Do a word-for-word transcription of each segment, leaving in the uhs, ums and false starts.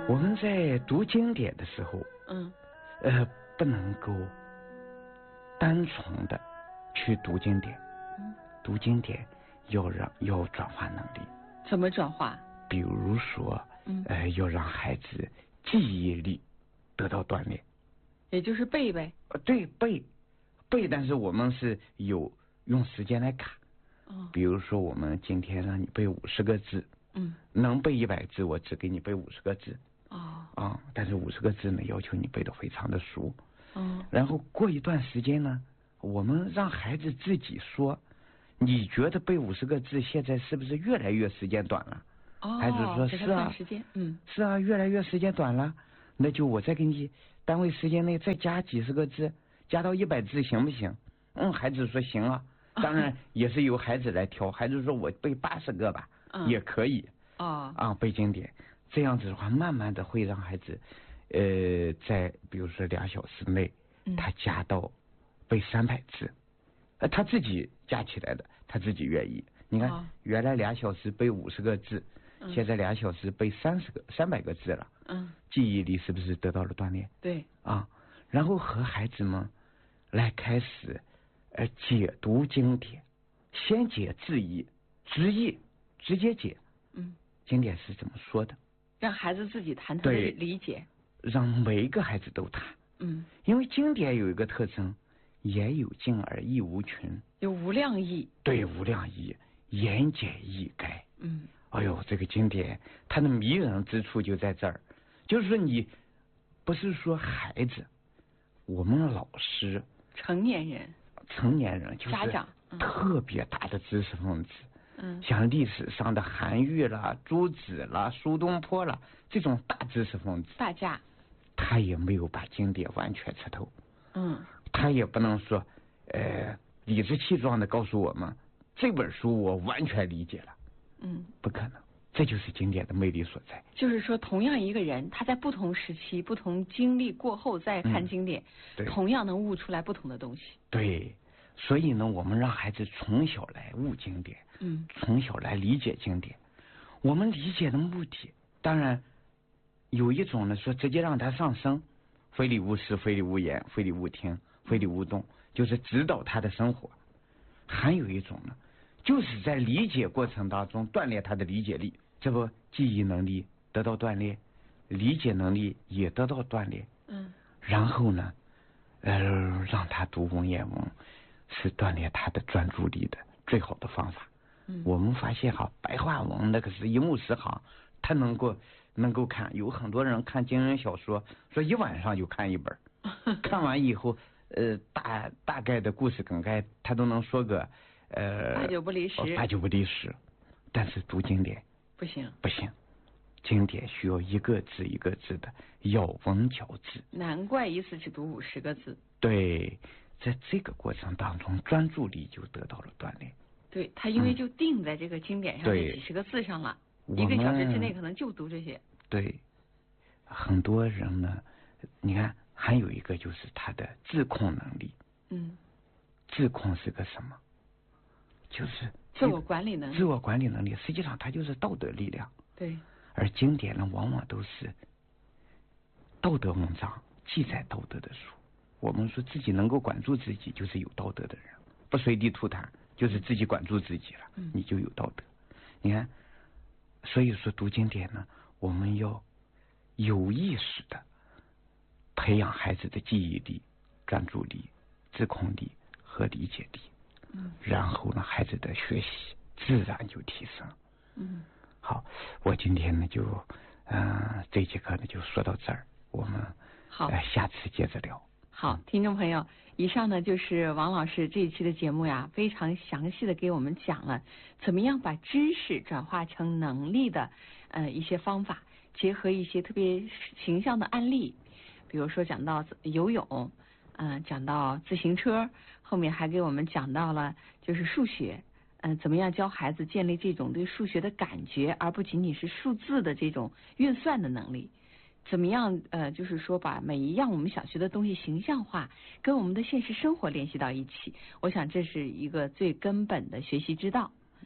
我们在读经典的时候， 嗯， 呃，不能够单纯的去读经典， 嗯， 读经典要让要转化能力。 怎么转化？ 比如说， 嗯， 呃，要让孩子记忆力得到锻炼， 也就是背呗。 呃，对，背背，但是我们是有用时间来卡。 哦， 比如说，我们今天让你背五十个字， 嗯， 能背一百字，我只给你背五十个字。 哦， 啊，但是五十个字呢，要求你背得非常的熟。 哦， 然后过一段时间呢，我们让孩子自己说，你觉得背五十个字现在是不是越来越时间短了？ 哦， 孩子说给他是啊算时间，嗯， 是啊，越来越时间短了，那就我再给你单位时间内再加几十个字，加到一百字行不行？嗯，孩子说行啊，当然也是由孩子来挑，孩子说我背八十个吧， 嗯， 也可以。 哦， 啊，背经典，这样子的话，慢慢的会让孩子，呃，在比如说两小时内， 嗯， 他加到背三百字，呃，他自己加起来的，他自己愿意。你看， 哦， 原来两小时背五十个字， 嗯， 现在两小时背三十个三百个字了， 嗯， 记忆力是不是得到了锻炼？ 对， 啊，然后和孩子们来开始，呃，解读经典，先解字义，直译直接解， 嗯， 经典是怎么说的？ 让孩子自己谈他的对理解， 让每一个孩子都谈。 嗯， 因为经典有一个特征，言有尽而意无穷， 有无量义。 对，无量义，言简意赅。 嗯， 哎呦，这个经典它的迷人之处就在这儿，就是说你不是说孩子，我们的老师、 成年人、 成年人就是家长，嗯， 特别大的知识分子。 嗯， 像历史上的韩愈啦、朱子啦、苏东坡啦这种大知识分子， 大家， 他也没有把经典完全吃透。 嗯， 他也不能说，呃，理直气壮的告诉我们这本书我完全理解了。 嗯， 不可能，这就是经典的魅力所在。 就是说，同样一个人，他在不同时期、不同经历过后再看经典， 嗯、 同样能悟出来不同的东西。 对，所以呢，我们让孩子从小来悟经典， 嗯， 从小来理解经典。我们理解的目的，当然有一种呢，说直接让他上升，非礼勿视，非礼勿言，非礼勿听，非礼勿动，就是指导他的生活。还有一种呢，就是在理解过程当中锻炼他的理解力，这不记忆能力得到锻炼，理解能力也得到锻炼。 嗯， 然后呢，呃，让他读文言文是锻炼他的专注力的最好的方法。 嗯， 我们发现哈，白话文那个是一目十行，他能够能够看。有很多人看惊人小说，说一晚上就看一本，看完以后，呃，大大概的故事梗概他都能说个呃八九不离十， 八九不离十。但是读经典不行， 不行，经典需要一个字一个字的咬文嚼字。 难怪一次只读五十个字。 对，在这个过程当中，专注力就得到了锻炼。 对，他因为就定在这个经典上这几十个字上了，一个小时之内可能就读这些。 对，很多人呢，你看还有一个就是他的自控能力。 嗯， 自控是个什么？就是自我管理能力。 自我管理能力，实际上它就是道德力量。 对。 而经典呢，往往都是道德文章，记载道德的书。我们说自己能够管住自己，就是有道德的人，不随地吐痰，就是自己管住自己了， 嗯、 你就有道德。你看，所以说读经典呢，我们要有意识的培养孩子的记忆力、专注力、自控力和理解力。 嗯， 然后呢，孩子的学习自然就提升。 嗯， 好，我今天呢就，嗯、呃，这节课呢就说到这儿，我们好、 呃，下次接着聊。 好，听众朋友，以上呢就是王老师这一期的节目呀，非常详细的给我们讲了怎么样把知识转化成能力的呃一些方法，结合一些特别形象的案例，比如说讲到游泳，嗯、呃，讲到自行车，后面还给我们讲到了就是数学，嗯、呃，怎么样教孩子建立这种对数学的感觉，而不仅仅是数字的这种运算的能力。怎么样？呃，就是说把每一样我们想学的东西形象化，跟我们的现实生活联系到一起。我想这是一个最根本的学习之道。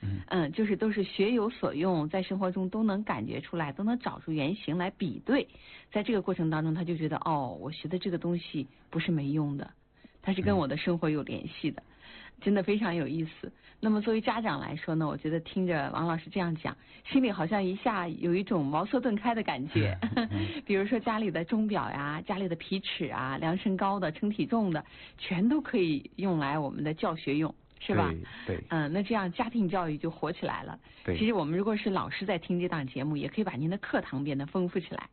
嗯嗯，就是都是学有所用，在生活中都能感觉出来，都能找出原型来比对。在这个过程当中，他就觉得哦，我学的这个东西不是没用的，它是跟我的生活有联系的，真的非常有意思。那么作为家长来说呢，我觉得听着王老师这样讲，心里好像一下有一种茅塞顿开的感觉。比如说家里的钟表呀，家里的皮尺啊，量身高的、称体重的，全都可以用来我们的教学用，是吧？ 对对。 嗯，那这样家庭教育就活起来了。 对。 其实我们如果是老师在听这档节目，也可以把您的课堂变得丰富起来。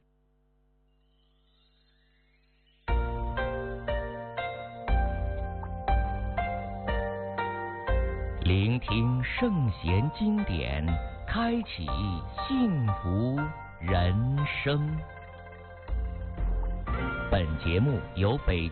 聆听圣贤经典，开启幸福人生。本节目由北